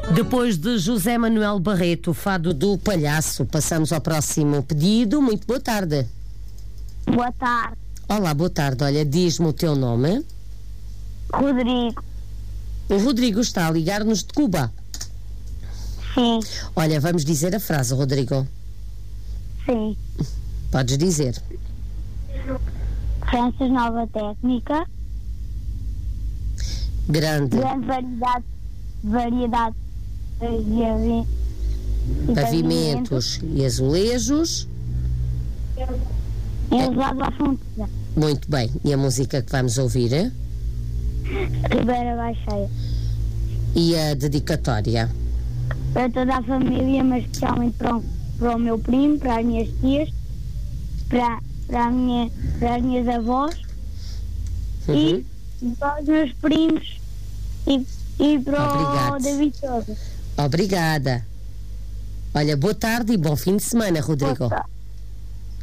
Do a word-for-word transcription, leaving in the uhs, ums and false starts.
Depois de José Manuel Barreto, o fado do palhaço, passamos ao próximo pedido. Muito boa tarde. Boa tarde. Olá, boa tarde. Olha, diz-me o teu nome. Rodrigo. O Rodrigo está a ligar-nos de Cuba. Sim. Olha, vamos dizer a frase, Rodrigo. Sim. Podes dizer. Franças, nova técnica. Grande. Grande variedade. Variedade. de Pavimentos e azulejos. Elevado à fronteira. Muito bem. E a música que vamos ouvir? É? Ribeira Baixeira. E a dedicatória? Para toda a família, mas especialmente para o, para o meu primo, para as minhas tias, para, para, a minha, para as minhas avós, Uhum. e para os meus primos e, e para Obrigado. o David todo. Obrigada. Olha, boa tarde e bom fim de semana, Rodrigo. Boa tarde.